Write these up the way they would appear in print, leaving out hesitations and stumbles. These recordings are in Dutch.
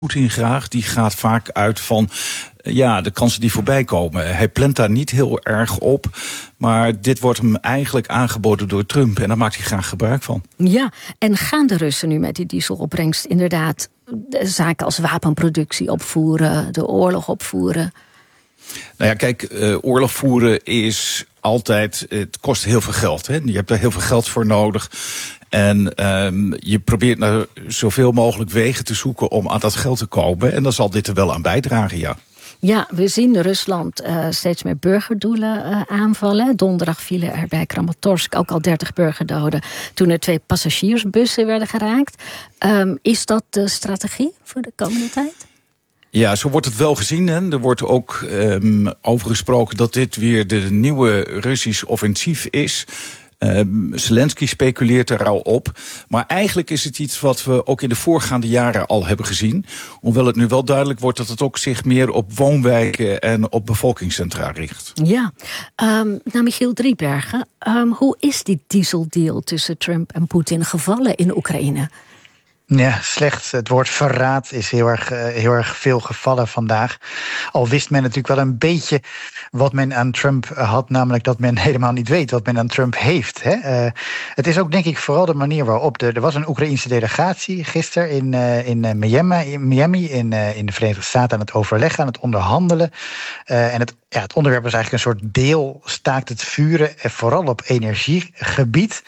Poetin graag. Die gaat vaak uit van de kansen die voorbij komen. Hij plant daar niet heel erg op. Maar dit wordt hem eigenlijk aangeboden door Trump. En daar maakt hij graag gebruik van. Ja, en gaan de Russen nu met die dieselopbrengst inderdaad zaken als wapenproductie opvoeren, de oorlog opvoeren? Nou ja, kijk, oorlog voeren is altijd, het kost heel veel geld. Hè? Je hebt daar heel veel geld voor nodig. En je probeert naar zoveel mogelijk wegen te zoeken om aan dat geld te komen. En dan zal dit er wel aan bijdragen, ja. Ja, we zien Rusland steeds meer burgerdoelen aanvallen. Donderdag vielen er bij Kramatorsk ook al 30 burgerdoden toen er 2 passagiersbussen werden geraakt. Is dat de strategie voor de komende tijd? Ja, zo wordt het wel gezien. Hè. Er wordt ook over gesproken dat dit weer de nieuwe Russisch offensief is. Zelensky speculeert er al op. Maar eigenlijk is het iets wat we ook in de voorgaande jaren al hebben gezien. Hoewel het nu wel duidelijk wordt dat het ook zich meer op woonwijken en op bevolkingscentra richt. Ja, Michiel Driebergen, hoe is die dieseldeal tussen Trump en Poetin gevallen in Oekraïne? Ja, slecht. Het woord verraad is heel erg veel gevallen vandaag. Al wist men natuurlijk wel een beetje wat men aan Trump had, namelijk dat men helemaal niet weet wat men aan Trump heeft. Hè? Het is ook denk ik vooral de manier waarop er was een Oekraïense delegatie gisteren in Miami in de Verenigde Staten aan het overleggen, aan het onderhandelen. En het onderwerp was eigenlijk een soort deel staakt het vuren, vooral op energiegebied.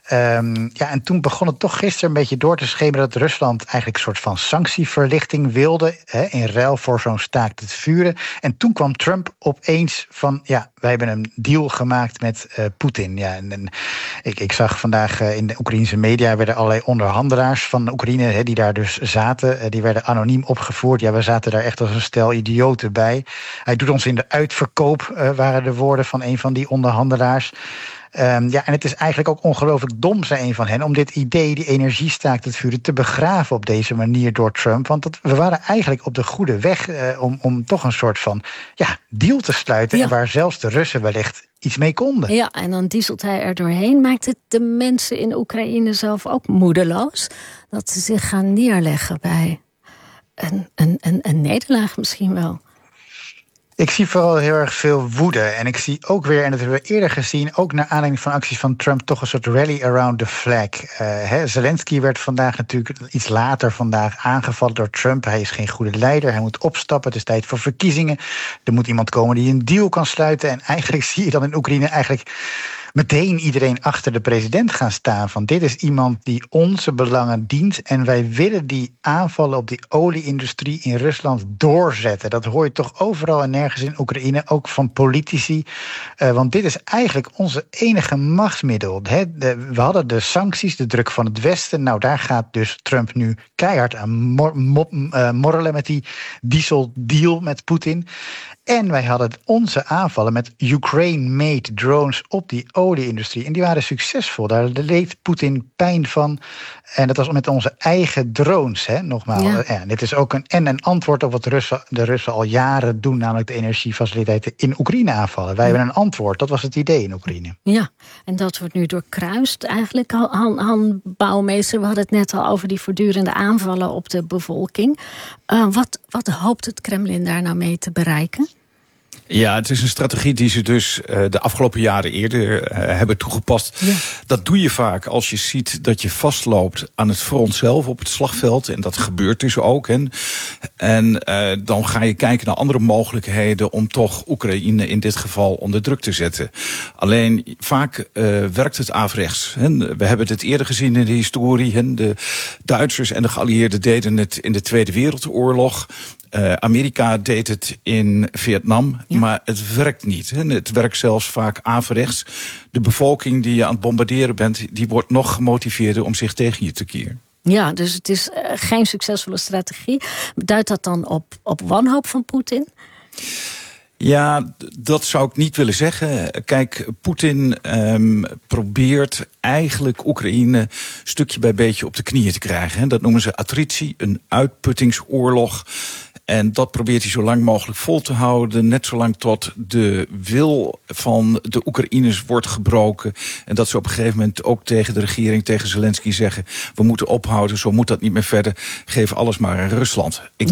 En toen begon het toch gisteren een beetje door te schemeren dat Rusland eigenlijk een soort van sanctieverlichting wilde, in ruil voor zo'n staakt het vuren. En toen kwam Trump opeens van, wij hebben een deal gemaakt met Poetin. Ja, en ik zag vandaag in de Oekraïnse media werden allerlei onderhandelaars van Oekraïne, die daar dus zaten, die werden anoniem opgevoerd. Ja, we zaten daar echt als een stel idioten bij. Hij doet ons in de uitverkoop, waren de woorden van een van die onderhandelaars. En het is eigenlijk ook ongelooflijk dom, zei een van hen, om dit idee, die energiestaakt het vuren, te begraven op deze manier door Trump. Want we waren eigenlijk op de goede weg om toch een soort van deal te sluiten. Ja. En waar zelfs de Russen wellicht iets mee konden. Ja, en dan dieselt hij er doorheen. Maakt het de mensen in Oekraïne zelf ook moedeloos? Dat ze zich gaan neerleggen bij een nederlaag misschien wel? Ik zie vooral heel erg veel woede. En ik zie ook weer, en dat hebben we eerder gezien, ook naar aanleiding van acties van Trump, toch een soort rally around the flag. Zelensky werd vandaag natuurlijk iets later vandaag aangevallen door Trump. Hij is geen goede leider, hij moet opstappen, het is tijd voor verkiezingen. Er moet iemand komen die een deal kan sluiten. En eigenlijk zie je dan in Oekraïne eigenlijk meteen iedereen achter de president gaan staan. Van dit is iemand die onze belangen dient. En wij willen die aanvallen op die olieindustrie in Rusland doorzetten. Dat hoor je toch overal en nergens in Oekraïne. Ook van politici. Want dit is eigenlijk onze enige machtsmiddel. We hadden de sancties, de druk van het Westen. Nou, daar gaat dus Trump nu keihard aan morrelen met die dieseldeal met Poetin. En wij hadden onze aanvallen met Ukraine-made drones op die olieindustrie. En die waren succesvol. Daar leed Poetin pijn van. En dat was met onze eigen drones, nogmaals. Ja, dit is ook een antwoord op wat de Russen al jaren doen, namelijk de energiefaciliteiten in Oekraïne aanvallen. Wij hebben een antwoord. Dat was het idee in Oekraïne. Ja, en dat wordt nu doorkruist eigenlijk. Han Bouwmeester, we hadden het net al over die voortdurende aanvallen op de bevolking. Wat hoopt het Kremlin daar nou mee te bereiken? Ja, het is een strategie die ze dus de afgelopen jaren eerder hebben toegepast. Ja. Dat doe je vaak als je ziet dat je vastloopt aan het front zelf op het slagveld. En dat gebeurt dus ook. En dan ga je kijken naar andere mogelijkheden om toch Oekraïne in dit geval onder druk te zetten. Alleen vaak werkt het averechts. We hebben het eerder gezien in de historie. De Duitsers en de geallieerden deden het in de Tweede Wereldoorlog. Amerika deed het in Vietnam, maar het werkt niet. Het werkt zelfs vaak averechts. De bevolking die je aan het bombarderen bent, die wordt nog gemotiveerder om zich tegen je te keren. Ja, dus het is geen succesvolle strategie. Duidt dat dan op wanhoop van Poetin? Ja, dat zou ik niet willen zeggen. Kijk, Poetin probeert eigenlijk Oekraïne stukje bij beetje op de knieën te krijgen. Dat noemen ze attritie, een uitputtingsoorlog. En dat probeert hij zo lang mogelijk vol te houden. Net zolang tot de wil van de Oekraïners wordt gebroken. En dat ze op een gegeven moment ook tegen de regering, tegen Zelensky zeggen, we moeten ophouden, zo moet dat niet meer verder. Geef alles maar aan Rusland.